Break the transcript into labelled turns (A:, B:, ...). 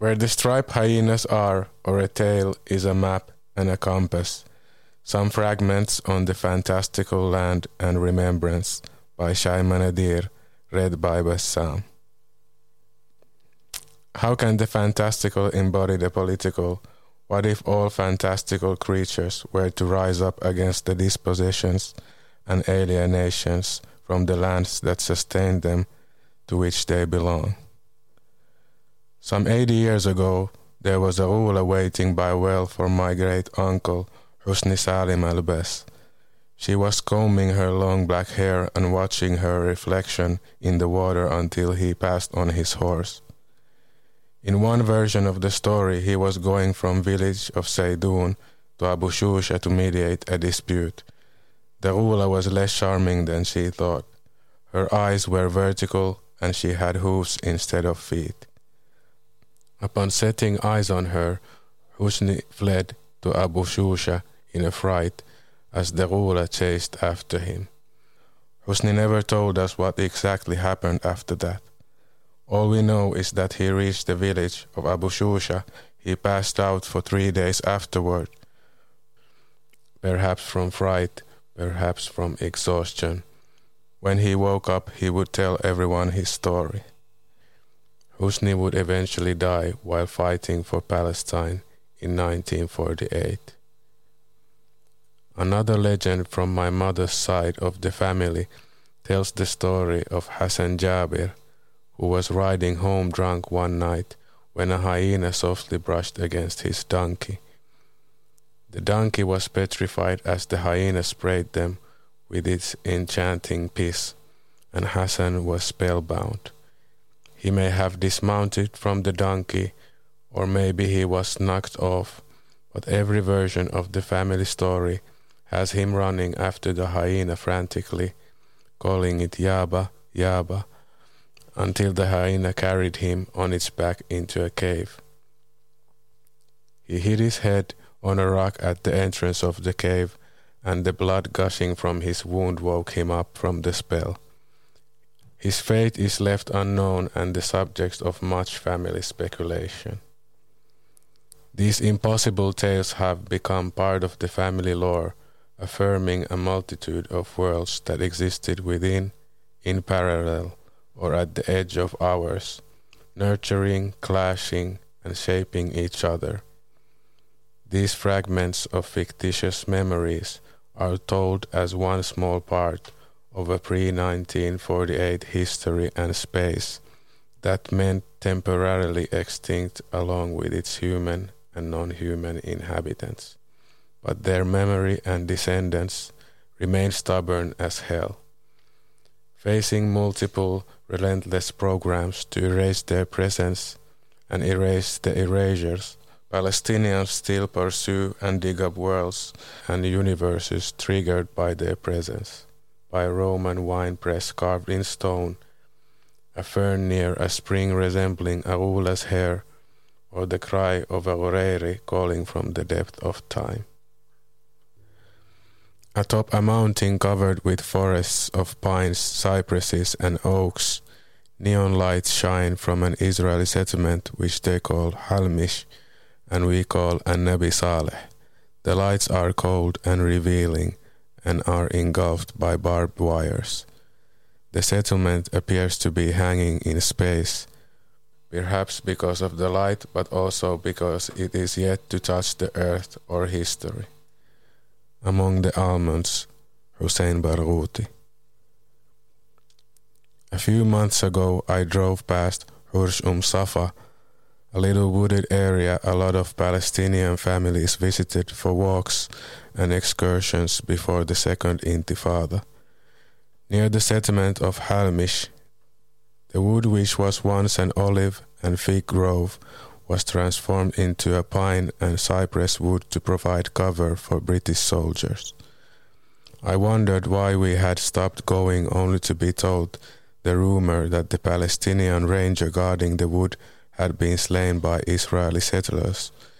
A: Where the striped hyenas are, or a tail, is a map and a compass. Some fragments on the fantastical land and remembrance by Shaiman Adir, read by Bassam. How can the fantastical embody the political? What if all fantastical creatures were to rise up against the dispossessions and alienations from the lands that sustain them, to which they belong? Some 80 years ago, there was a ruler waiting by a well for my great-uncle, Husni Salim al-Bess. She was combing her long black hair and watching her reflection in the water until he passed on his horse. In one version of the story, he was going from village of Saydoun to Abu Shusha to mediate a dispute. The ruler was less charming than she thought. Her eyes were vertical and she had hooves instead of feet. Upon setting eyes on her, Husni fled to Abu Shusha in a fright as the ruler chased after him. Husni never told us what exactly happened after that. All we know is that he reached the village of Abu Shusha. He passed out for 3 days afterward, perhaps from fright, perhaps from exhaustion. When he woke up, he would tell everyone his story. Husni would eventually die while fighting for Palestine in 1948. Another legend from my mother's side of the family tells the story of Hassan Jabir, who was riding home drunk one night when a hyena softly brushed against his donkey. The donkey was petrified as the hyena sprayed them with its enchanting piss, and Hassan was spellbound. He may have dismounted from the donkey, or maybe he was knocked off, but every version of the family story has him running after the hyena frantically, calling it Yaba, Yaba, until the hyena carried him on its back into a cave. He hit his head on a rock at the entrance of the cave, and the blood gushing from his wound woke him up from the spell. His fate is left unknown and the subject of much family speculation. These impossible tales have become part of the family lore, affirming a multitude of worlds that existed within, in parallel, or at the edge of ours, nurturing, clashing, and shaping each other. These fragments of fictitious memories are told as one small part of a pre-1948 history and space that meant temporarily extinct along with its human and non-human inhabitants. But their memory and descendants remain stubborn as hell, facing multiple relentless programs to erase their presence and erase the erasures. Palestinians still pursue and dig up worlds and universes triggered by their presence, by a Roman wine press carved in stone, a fern near a spring resembling a ruler's hair, or the cry of a orere calling from the depth of time. Atop a mountain covered with forests of pines, cypresses, and oaks, neon lights shine from an Israeli settlement which they call Halmish, and we call An-Nabi Saleh. The lights are cold and revealing, and are engulfed by barbed wires. The settlement appears to be hanging in space, perhaps because of the light, but also because it is yet to touch the earth or history. Among the almonds, Hussein Barghouti. A few months ago, I drove past Hursh Safa, a little wooded area a lot of Palestinian families visited for walks and excursions before the Second Intifada. Near the settlement of Halmish, the wood which was once an olive and fig grove was transformed into a pine and cypress wood to provide cover for British soldiers. I wondered why we had stopped going, only to be told the rumor that the Palestinian ranger guarding the wood had been slain by Israeli settlers